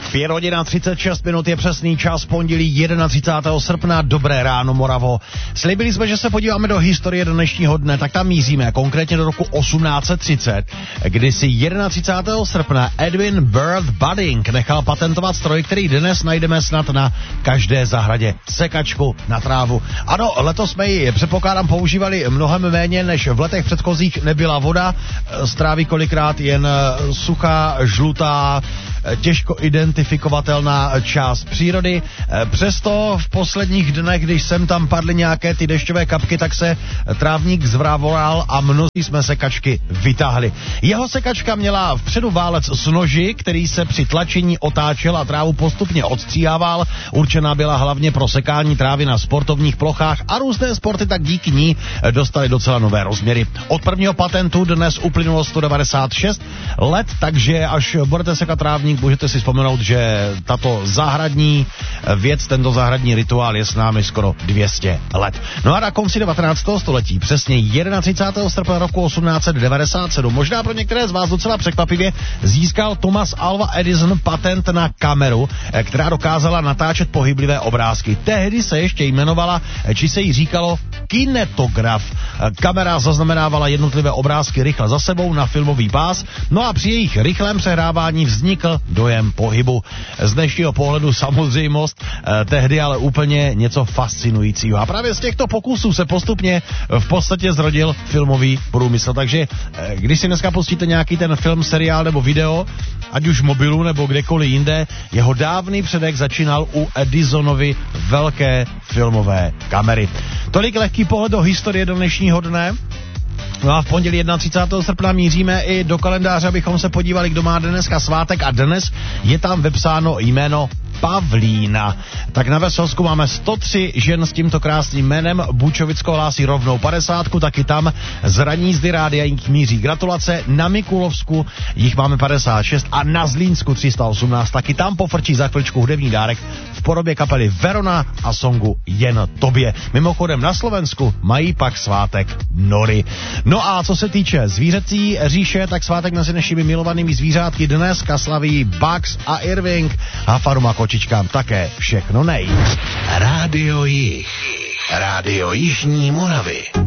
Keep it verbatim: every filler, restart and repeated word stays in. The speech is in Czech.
pět hodin a třicet šest minut je přesný čas, pondělí třicátého prvního srpna. Dobré ráno, Moravo. Slíbili jsme, že se podíváme do historie dnešního dne, tak tam míříme, konkrétně do roku osmnáct set třicet, kdy si třicátého prvního srpna Edwin Bird Budding nechal patentovat stroj, který dnes najdeme snad na každé zahradě. Sekačku na trávu. Ano, letos jsme ji, předpokládám, používali mnohem méně než v letech předchozích. Nebyla voda, z trávy kolikrát jen suchá, žlutá, těžko identifikovatelná část přírody. Přesto v posledních dnech, když sem tam padly nějaké ty dešťové kapky, tak se trávník zvravoral a mnozí jsme sekačky vytáhli. Jeho sekačka měla vpředu válec s noži, který se při tlačení otáčel a trávu postupně odstříhával. Určená byla hlavně pro sekání trávy na sportovních plochách a různé sporty tak díky ní dostali docela nové rozměry. Od prvního patentu dnes uplynulo sto devadesát šest let, takže až budete sekat trávník, můžete si vzpomenout, že tato zahradní věc, tento zahradní rituál je s námi skoro dvě stě let. No a na konci devatenáctého století, přesně třicátého prvního srpna roku osmnáct set devadesát sedm, možná pro některé z vás docela překvapivě, získal Thomas Alva Edison patent na kameru, která dokázala natáčet pohyblivé obrázky. Tehdy se ještě jmenovala, či se jí říkalo kinetograf. Kamera zaznamenávala jednotlivé obrázky rychle za sebou na filmový pás, no a při jejich rychlém přehrávání vznikl dojem pohybu. Z dnešního pohledu samozřejmost, eh, tehdy ale úplně něco fascinujícího. A právě z těchto pokusů se postupně v podstatě zrodil filmový průmysl. Takže eh, když si dneska pustíte nějaký ten film, seriál nebo video, ať už v mobilu nebo kdekoliv jinde, jeho dávný předek začínal u Edisonovy velké filmové kamery. Tolik lehký pohled do historie do dnešního dne. No a v pondělí třicátého prvního srpna míříme i do kalendáře, abychom se podívali, kdo má dneska svátek, a dnes je tam vepsáno jméno Pavlína. Tak na Veselsku máme sto tři žen s tímto krásným jménem. Bučovicko hlásí rovnou padesátku, taky tam z Ranízdy rádia jich míří gratulace. Na Mikulovsku jich máme padesát šest a na Zlínsku tři sta osmnáct. Taky tam pofrčí za chviličku hudební dárek v podobě kapely Verona a songu Jen tobě. Mimochodem na Slovensku mají pak svátek Nory. No a co se týče zvířecí říše, tak svátek mezi našimi milovanými zvířátky dneska slaví Bugs a Irving a Faruma kočičkám také všechno nej. Rádio Jih. Rádio Jižní Moravy.